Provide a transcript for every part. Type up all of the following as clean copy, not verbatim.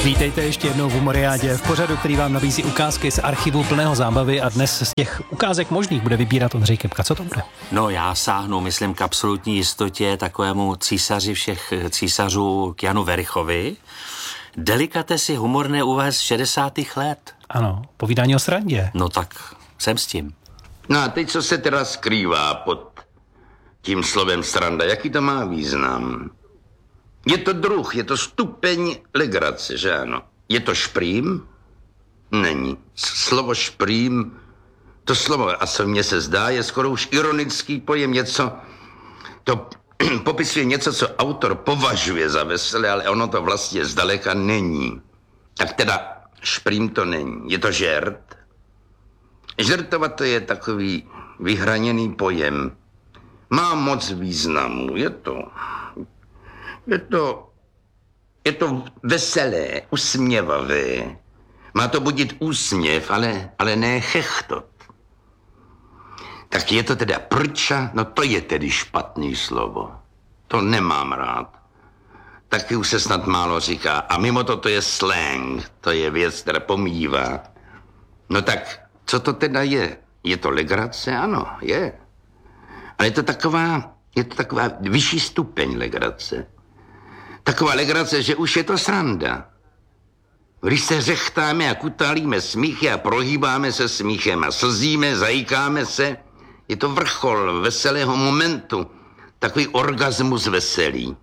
Vítejte ještě jednou v Humoriádě, v pořadu, který vám nabízí ukázky z archivu plného zábavy, a dnes z těch ukázek možných bude vybírat Ondřej Kepka. Co to bude? No já sáhnu, myslím, k absolutní jistotě takovému císaři všech císařů, k Janu Verichovi. Delikatesy humorné úvahy z 60. let. Ano, povídání o srandě. No tak jsem s tím. No a teď co se teda skrývá pod tím slovem sranda? Jaký to má význam? Je to druh, je to stupeň legrace, že ano? Je to šprým? Není. Slovo šprým, to slovo, a co mně se zdá, je skoro už ironický pojem, něco, to popisuje něco, co autor považuje za veselé, ale ono to vlastně zdaleka není. Tak teda šprým to není. Je to žert? Žertovat to je takový vyhraněný pojem. Má moc významů, je to veselé, usměvavé. Má to budit úsměv, ale ne chechtot. Tak je to teda prča, no to je tedy špatný slovo. To nemám rád. Taky už se snad málo říká. A mimo to je slang, to je věc, která pomývá. No tak, co to teda je? Je to legrace? Ano, je. Ale je to taková vyšší stupeň legrace. Taková legrace, že už je to sranda. Když se řechtáme a kutálíme smíchy a prohýbáme se smíchem a slzíme, zajíkáme se, je to vrchol veselého momentu. Takový orgasmus veselý.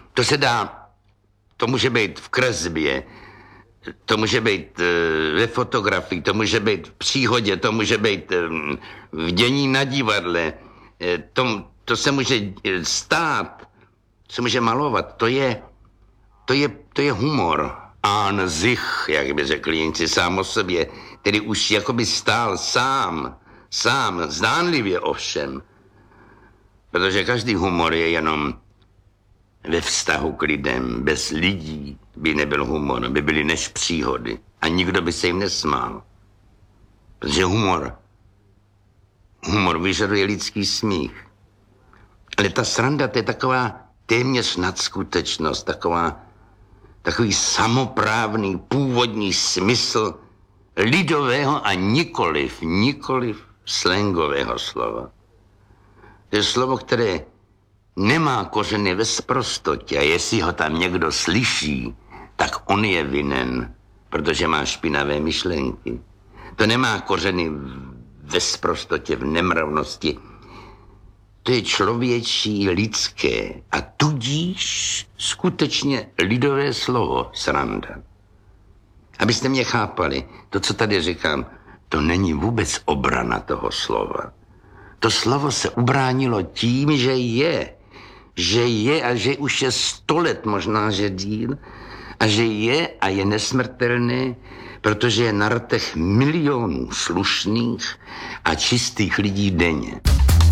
To může být v kresbě, to může být ve fotografii, to může být v příhodě, to může být v dění na divadle, to se může stát, se může malovat, to je humor. An sich, jak by řekli Němci, sám o sobě, který už jakoby stál sám, zdánlivě ovšem. Protože každý humor je jenom ve vztahu k lidem. Bez lidí by nebyl humor, by byly než příhody. A nikdo by se jim nesmál. Protože humor vyžaduje lidský smích. Ale ta sranda, to je taková téměř nadskutečnost, takový samoprávný původní smysl lidového a nikoliv slangového slova. To je slovo, které nemá kořeny ve sprostotě, a jestli ho tam někdo slyší, tak on je vinen, protože má špinavé myšlenky. To nemá kořeny ve sprostotě, v nemravnosti. To je člověčí, lidské a tudíž skutečně lidové slovo sranda. Abyste mě chápali, to, co tady říkám, to není vůbec obrana toho slova. To slovo se ubránilo tím, že je a že už je 100 let, možná, že díl, a že je a je nesmrtelné, protože je na rtech milionů slušných a čistých lidí denně.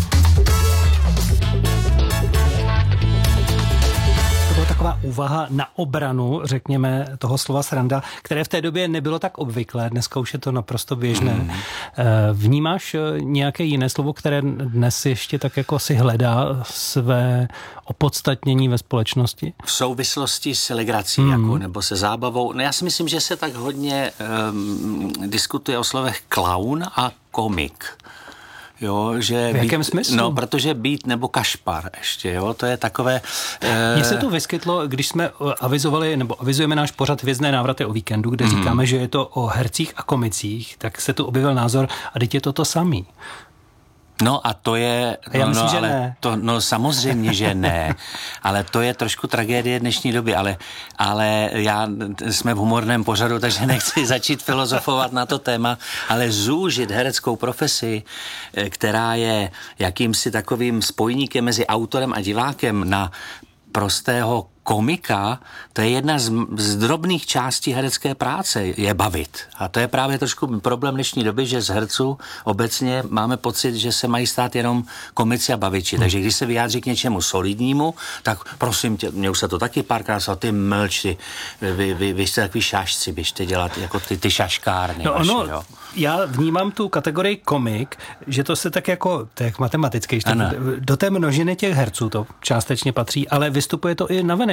Taková úvaha na obranu, řekněme, toho slova sranda, které v té době nebylo tak obvyklé, dneska už je to naprosto běžné. Vnímáš nějaké jiné slovo, které dnes ještě tak jako si hledá své opodstatnění ve společnosti? V souvislosti s legrací, nebo se zábavou. No já si myslím, že se tak hodně diskutuje o slovech klaun a komik. Jo, že v jakém smyslu? No, protože být nebo kašpar ještě, jo, to je takové... Mně se to vyskytlo, když jsme avizujeme náš pořad Hvězdné návraty o víkendu, kde říkáme, že je to o hercích a komicích, tak se tu objevil názor, a teď je to samý. No a to je... Já myslím, že ne. Samozřejmě, že ne. Ale to je trošku tragédie dnešní doby. Ale jsme v humorném pořadu, takže nechci začít filozofovat na to téma, ale zúžit hereckou profesi, která je jakýmsi takovým spojníkem mezi autorem a divákem na prostého komika, to je jedna z drobných částí herecké práce, je bavit. A to je právě trošku problém dnešní doby, že z herců obecně máme pocit, že se mají stát jenom komici a baviči. Takže když se vyjádří k něčemu solidnímu, tak prosím tě, mě už se to taky párkrát stalo, ty mlč, vy jste takový šašci, běžte dělat jako ty šaškárny. No vaši, ono, jo. Já vnímám tu kategorii komik, že to se tak jako, to je matematicky, do té množiny těch herců to částečně patří, ale vystupuje to i navenek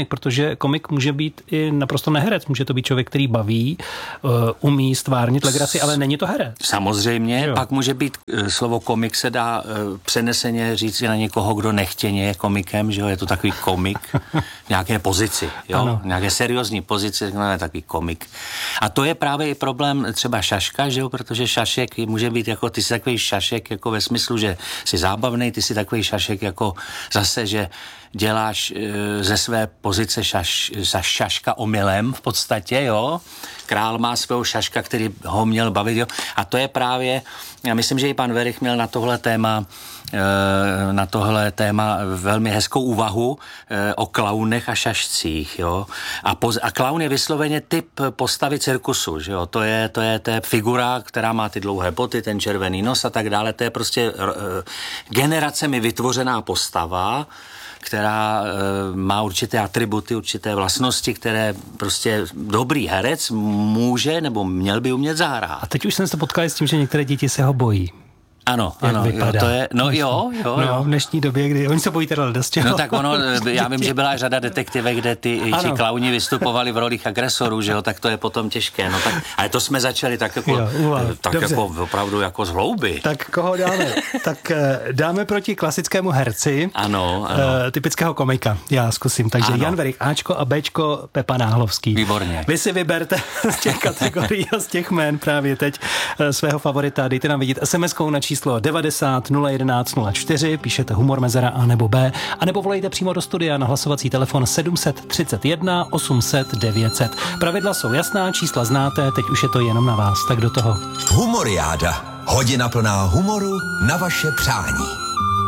komik, protože komik může být i naprosto neherec. Může to být člověk, který baví, umí stvárnit legraci, ale není to herec. Samozřejmě, pak může být, slovo komik se dá přeneseně říct i na někoho, kdo nechtěně je komikem, že jo, je to takový komik v nějaké pozici, jo, v nějaké seriózní pozici, je takový komik. A to je právě i problém třeba šaška, že jo, protože šašek může být jako, ty jsi takový šašek jako ve smyslu, že jsi zábavnej, ty jsi takový šašek jako zase, že děláš ze své pozice šaška omylem v podstatě, jo. Král má svého šaška, který ho měl bavit, jo. A to je právě, já myslím, že i pan Werich měl na tohle téma velmi hezkou úvahu o klaunech a šašcích, jo. A klaun je vysloveně typ postavy cirkusu, že jo. To je figura, která má ty dlouhé boty, ten červený nos a tak dále. To je prostě generacemi vytvořená postava, která má určité atributy, určité vlastnosti, které prostě dobrý herec může nebo měl by umět zahrát. A teď už jsem se potkal s tím, že některé děti se ho bojí. Ano, jo, to je, jo. V dnešní době, kdy oni se bojí teda dost. No tak ono, já vím, že byla řada detektivek, kde ti klauni vystupovali v rolích agresorů, že jo, tak to je potom těžké, no tak, ale to jsme začali tak jako, jako opravdu jako z hlouby. Tak koho dáme? Tak dáme proti klasickému herci, ano. Typického komika, já zkusím, takže ano. Jan Werich Ačko a Bčko Pepa Náhlovský. Výborně. Vy si vyberte z těch kategorií a z těch jmén právě teď svého favorita, dejte nám vidět SMS-kou na číslo 90 011 04, píšete humor mezera A nebo B, anebo volejte přímo do studia na hlasovací telefon 731 800 900. Pravidla jsou jasná, čísla znáte, teď už je to jenom na vás, tak do toho. Humoriáda. Hodina plná humoru na vaše přání.